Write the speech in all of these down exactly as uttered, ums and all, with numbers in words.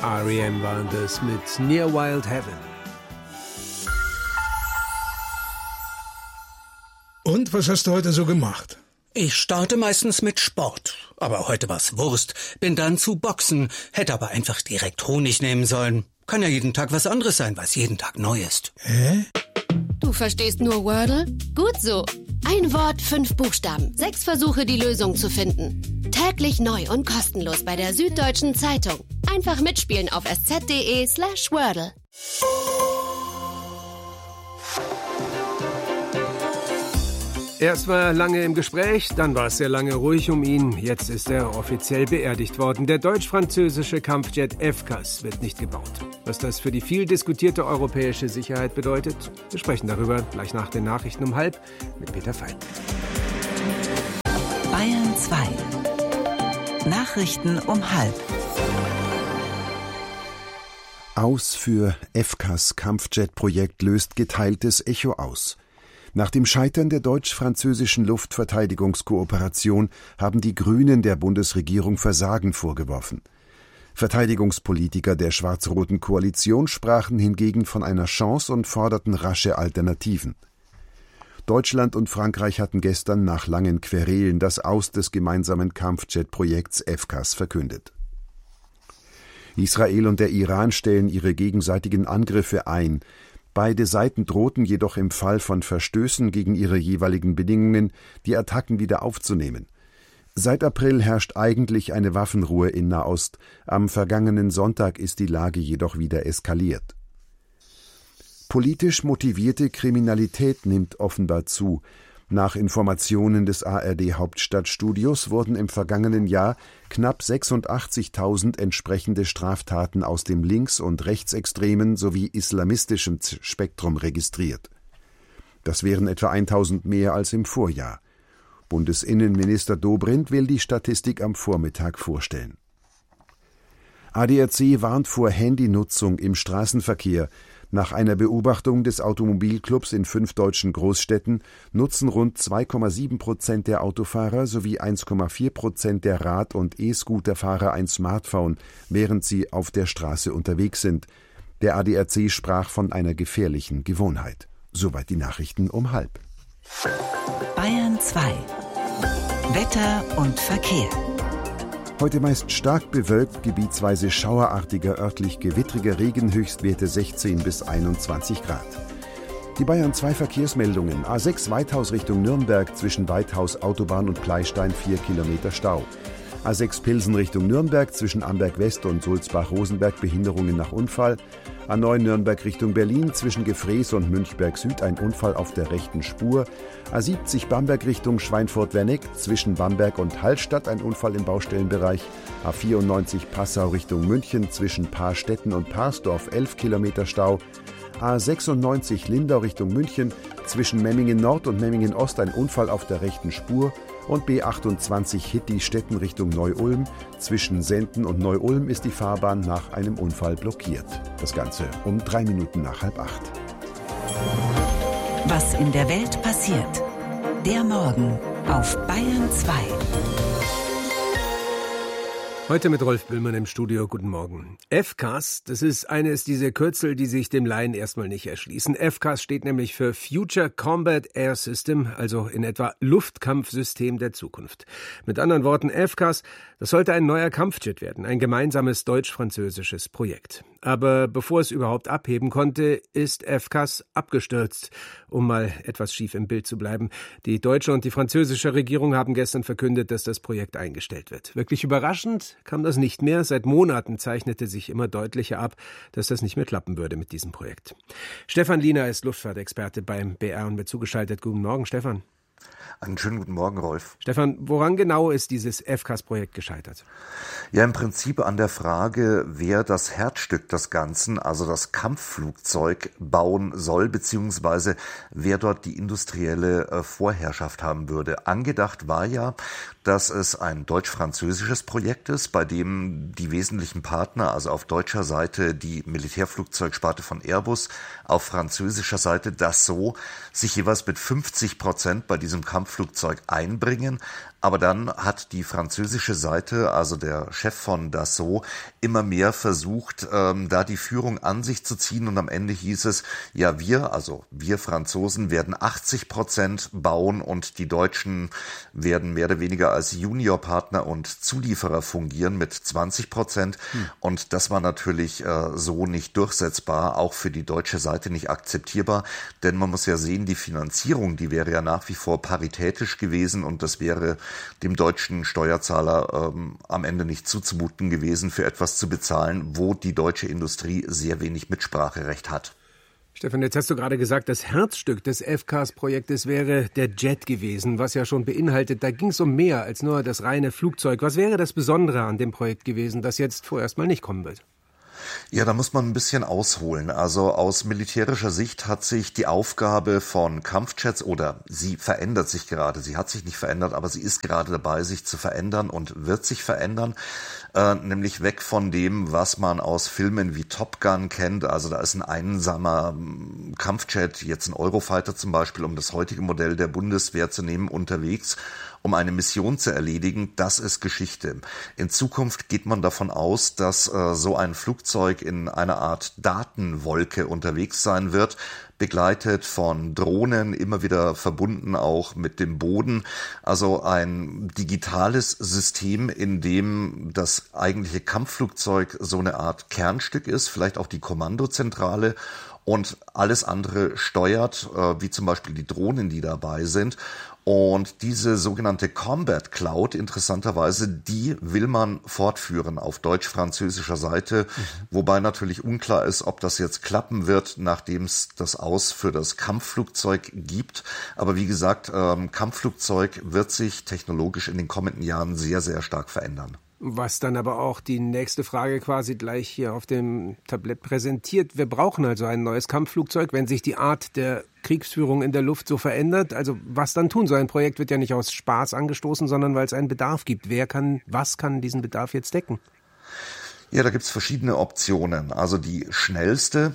R E M waren das mit Near Wild Heaven. Und was hast du heute so gemacht? Ich starte meistens mit Sport. Aber heute war's Wurst. Bin dann zu Boxen. Hätte aber einfach direkt Honig nehmen sollen. Kann ja jeden Tag was anderes sein, weil es jeden Tag neu ist. Hä? Du verstehst nur Wordle? Gut so. Ein Wort, fünf Buchstaben. Sechs Versuche, die Lösung zu finden. Täglich neu und kostenlos bei der Süddeutschen Zeitung. Einfach mitspielen auf sz.de slash Wordle. Erst war er lange im Gespräch, dann war es sehr lange ruhig um ihn. Jetzt ist er offiziell beerdigt worden. Der deutsch-französische Kampfjet F C A S wird nicht gebaut. Was das für die viel diskutierte europäische Sicherheit bedeutet, wir sprechen darüber gleich nach den Nachrichten um halb mit Peter Fein. Bayern zwei. Nachrichten um halb. Aus für F C A S Kampfjet-Projekt löst geteiltes Echo aus. Nach dem Scheitern der deutsch-französischen Luftverteidigungskooperation haben die Grünen der Bundesregierung Versagen vorgeworfen. Verteidigungspolitiker der schwarz-roten Koalition sprachen hingegen von einer Chance und forderten rasche Alternativen. Deutschland und Frankreich hatten gestern nach langen Querelen das Aus des gemeinsamen Kampfjet-Projekts F C A S verkündet. Israel und der Iran stellen ihre gegenseitigen Angriffe ein. Beide Seiten drohten jedoch im Fall von Verstößen gegen ihre jeweiligen Bedingungen, die Attacken wieder aufzunehmen. Seit April herrscht eigentlich eine Waffenruhe in Nahost. Am vergangenen Sonntag ist die Lage jedoch wieder eskaliert. Politisch motivierte Kriminalität nimmt offenbar zu. Nach Informationen des A R D-Hauptstadtstudios wurden im vergangenen Jahr knapp sechsundachtzigtausend entsprechende Straftaten aus dem links- und rechtsextremen sowie islamistischen Spektrum registriert. Das wären etwa eintausend mehr als im Vorjahr. Bundesinnenminister Dobrindt will die Statistik am Vormittag vorstellen. A D A C warnt vor Handynutzung im Straßenverkehr. Nach einer Beobachtung des Automobilclubs in fünf deutschen Großstädten nutzen rund zwei Komma sieben Prozent der Autofahrer sowie eins Komma vier Prozent der Rad- und E-Scooterfahrer ein Smartphone, während sie auf der Straße unterwegs sind. Der A D A C sprach von einer gefährlichen Gewohnheit. Soweit die Nachrichten um halb. Bayern zwei. Wetter und Verkehr. Heute meist stark bewölkt, gebietsweise schauerartiger, örtlich gewittriger Regen, Höchstwerte sechzehn bis einundzwanzig Grad. Die Bayern zwei Verkehrsmeldungen. A sechs Weithaus Richtung Nürnberg, zwischen Weithaus Autobahn und Pleystein vier Kilometer Stau. A sechs Pilsen Richtung Nürnberg, zwischen Amberg West und Sulzbach-Rosenberg Behinderungen nach Unfall. A neun Nürnberg Richtung Berlin, zwischen Gefrees und Münchberg Süd ein Unfall auf der rechten Spur. A siebzig Bamberg Richtung Schweinfurt-Werneck, zwischen Bamberg und Hallstatt ein Unfall im Baustellenbereich. A vierundneunzig Passau Richtung München, zwischen Paarstetten und Parsdorf elf Kilometer Stau. A sechsundneunzig Lindau Richtung München, zwischen Memmingen Nord und Memmingen Ost ein Unfall auf der rechten Spur. Und B achtundzwanzig Hitti-Stetten Richtung Neu-Ulm. Zwischen Senden und Neu-Ulm ist die Fahrbahn nach einem Unfall blockiert. Das Ganze um drei Minuten nach halb acht. Was in der Welt passiert. Der Morgen auf Bayern zwei. Heute mit Rolf Billmann im Studio. Guten Morgen. F C A S, das ist eines dieser Kürzel, die sich dem Laien erstmal nicht erschließen. F C A S steht nämlich für Future Combat Air System, also in etwa Luftkampfsystem der Zukunft. Mit anderen Worten, F C A S, das sollte ein neuer Kampfjet werden, ein gemeinsames deutsch-französisches Projekt. Aber bevor es überhaupt abheben konnte, ist F C A S abgestürzt, um mal etwas schief im Bild zu bleiben. Die deutsche und die französische Regierung haben gestern verkündet, dass das Projekt eingestellt wird. Wirklich überraschend kam das nicht mehr. Seit Monaten zeichnete sich immer deutlicher ab, dass das nicht mehr klappen würde mit diesem Projekt. Stefan Liener ist Luftfahrtexperte beim B R und wird zugeschaltet. Guten Morgen, Stefan. Einen schönen guten Morgen, Rolf. Stefan, woran genau ist dieses F C A S-Projekt gescheitert? Ja, im Prinzip an der Frage, wer das Herzstück des Ganzen, also das Kampfflugzeug, bauen soll, beziehungsweise wer dort die industrielle äh, Vorherrschaft haben würde. Angedacht war ja, dass es ein deutsch-französisches Projekt ist, bei dem die wesentlichen Partner, also auf deutscher Seite die Militärflugzeugsparte von Airbus, auf französischer Seite Dassault, sich jeweils mit fünfzig Prozent bei diesem Kampfflugzeug einbringen. Aber dann hat die französische Seite, also der Chef von Dassault, immer mehr versucht, ähm, da die Führung an sich zu ziehen. Und am Ende hieß es, ja wir, also wir Franzosen, werden achtzig Prozent bauen und die Deutschen werden mehr oder weniger als Juniorpartner und Zulieferer fungieren mit zwanzig Prozent. Hm. Und das war natürlich äh, so nicht durchsetzbar, auch für die deutsche Seite nicht akzeptierbar. Denn man muss ja sehen, die Finanzierung, die wäre ja nach wie vor paritätisch gewesen und das wäre dem deutschen Steuerzahler ähm, am Ende nicht zuzumuten gewesen, für etwas zu bezahlen, wo die deutsche Industrie sehr wenig Mitspracherecht hat. Stefan, jetzt hast du gerade gesagt, das Herzstück des F C A S-Projektes wäre der Jet gewesen, was ja schon beinhaltet, da ging es um mehr als nur das reine Flugzeug. Was wäre das Besondere an dem Projekt gewesen, das jetzt vorerst mal nicht kommen wird? Ja, da muss man ein bisschen ausholen. Also aus militärischer Sicht hat sich die Aufgabe von Kampfjets, oder sie verändert sich gerade, sie hat sich nicht verändert, aber sie ist gerade dabei, sich zu verändern und wird sich verändern, äh, nämlich weg von dem, was man aus Filmen wie Top Gun kennt. Also da ist ein einsamer Kampfjet, jetzt ein Eurofighter zum Beispiel, um das heutige Modell der Bundeswehr zu nehmen, unterwegs, um eine Mission zu erledigen. Das ist Geschichte. In Zukunft geht man davon aus, dass äh, so ein Flugzeug in einer Art Datenwolke unterwegs sein wird, begleitet von Drohnen, immer wieder verbunden auch mit dem Boden. Also ein digitales System, in dem das eigentliche Kampfflugzeug so eine Art Kernstück ist, vielleicht auch die Kommandozentrale, und alles andere steuert, äh, wie zum Beispiel die Drohnen, die dabei sind. Und diese sogenannte Combat Cloud, interessanterweise, die will man fortführen auf deutsch-französischer Seite, mhm. wobei natürlich unklar ist, ob das jetzt klappen wird, nachdem es das Aus für das Kampfflugzeug gibt. Aber wie gesagt, ähm, Kampfflugzeug wird sich technologisch in den kommenden Jahren sehr, sehr stark verändern. Was dann aber auch die nächste Frage quasi gleich hier auf dem Tablett präsentiert. Wir brauchen also ein neues Kampfflugzeug, wenn sich die Art der Kriegsführung in der Luft so verändert. Also was dann tun? So ein Projekt wird ja nicht aus Spaß angestoßen, sondern weil es einen Bedarf gibt. Wer kann, was kann diesen Bedarf jetzt decken? Ja, da gibt's verschiedene Optionen. Also die schnellste,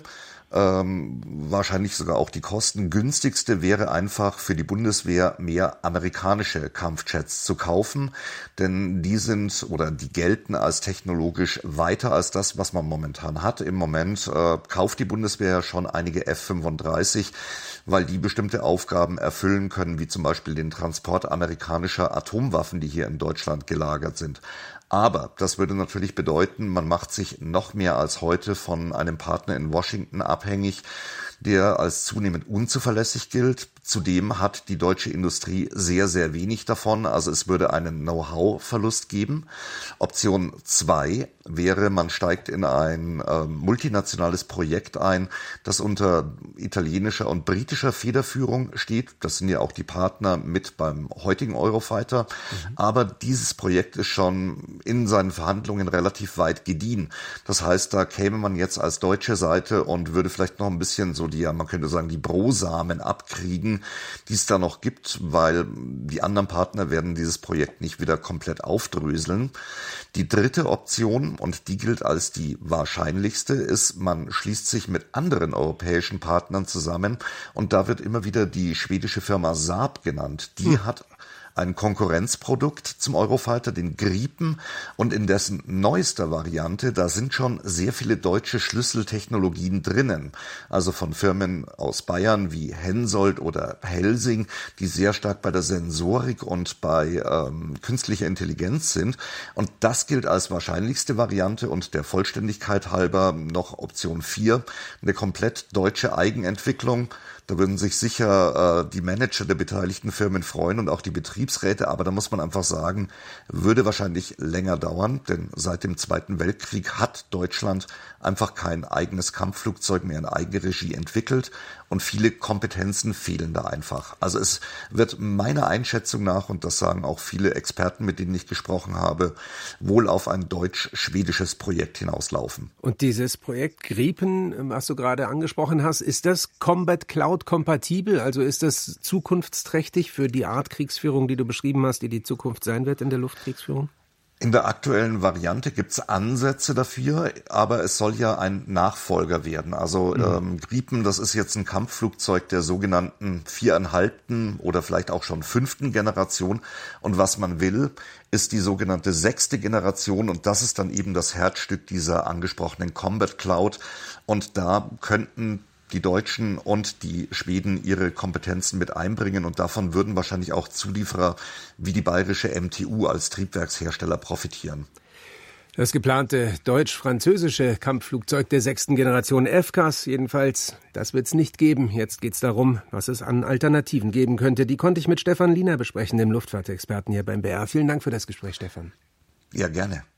Ähm, wahrscheinlich sogar auch die kostengünstigste wäre einfach für die Bundeswehr mehr amerikanische Kampfjets zu kaufen, denn die sind oder die gelten als technologisch weiter als das, was man momentan hat. Im Moment äh, kauft die Bundeswehr schon einige F fünfunddreißig, weil die bestimmte Aufgaben erfüllen können, wie zum Beispiel den Transport amerikanischer Atomwaffen, die hier in Deutschland gelagert sind. Aber das würde natürlich bedeuten, man macht sich noch mehr als heute von einem Partner in Washington abhängig, der als zunehmend unzuverlässig gilt. Zudem hat die deutsche Industrie sehr, sehr wenig davon. Also es würde einen Know-how-Verlust geben. Option zwei wäre, man steigt in ein äh, multinationales Projekt ein, das unter italienischer und britischer Federführung steht. Das sind ja auch die Partner mit beim heutigen Eurofighter. Mhm. Aber dieses Projekt ist schon in seinen Verhandlungen relativ weit gediehen. Das heißt, da käme man jetzt als deutsche Seite und würde vielleicht noch ein bisschen so die, man könnte sagen, die Brosamen abkriegen, die es da noch gibt, weil die anderen Partner werden dieses Projekt nicht wieder komplett aufdröseln. Die dritte Option, und die gilt als die wahrscheinlichste, ist, man schließt sich mit anderen europäischen Partnern zusammen, und da wird immer wieder die schwedische Firma Saab genannt. Die hm. hat ein Konkurrenzprodukt zum Eurofighter, den Gripen, und in dessen neuester Variante, da sind schon sehr viele deutsche Schlüsseltechnologien drinnen. Also von Firmen aus Bayern wie Hensoldt oder Helsing, die sehr stark bei der Sensorik und bei ähm, künstlicher Intelligenz sind. Und das gilt als wahrscheinlichste Variante, und der Vollständigkeit halber noch Option vier, eine komplett deutsche Eigenentwicklung. Da würden sich sicher äh, die Manager der beteiligten Firmen freuen und auch die Betriebsräte, aber da muss man einfach sagen, würde wahrscheinlich länger dauern, denn seit dem Zweiten Weltkrieg hat Deutschland einfach kein eigenes Kampfflugzeug mehr in Eigenregie entwickelt, und viele Kompetenzen fehlen da einfach. Also es wird meiner Einschätzung nach, und das sagen auch viele Experten, mit denen ich gesprochen habe, wohl auf ein deutsch-schwedisches Projekt hinauslaufen. Und dieses Projekt Gripen, was du gerade angesprochen hast, ist das Combat Cloud kompatibel? Also ist das zukunftsträchtig für die Art Kriegsführung, die du beschrieben hast, die die Zukunft sein wird in der Luftkriegsführung? In der aktuellen Variante gibt's Ansätze dafür, aber es soll ja ein Nachfolger werden. Also mhm. ähm, Gripen, das ist jetzt ein Kampfflugzeug der sogenannten viereinhalbten oder vielleicht auch schon fünften Generation. Und was man will, ist die sogenannte sechste Generation. Und das ist dann eben das Herzstück dieser angesprochenen Combat Cloud. Und da könnten die Deutschen und die Schweden ihre Kompetenzen mit einbringen und davon würden wahrscheinlich auch Zulieferer wie die bayerische M T U als Triebwerkshersteller profitieren. Das geplante deutsch-französische Kampfflugzeug der sechsten Generation F C A S jedenfalls, das wird es nicht geben. Jetzt geht es darum, was es an Alternativen geben könnte. Die konnte ich mit Stefan Liener besprechen, dem Luftfahrtexperten hier beim B R. Vielen Dank für das Gespräch, Stefan. Ja, gerne.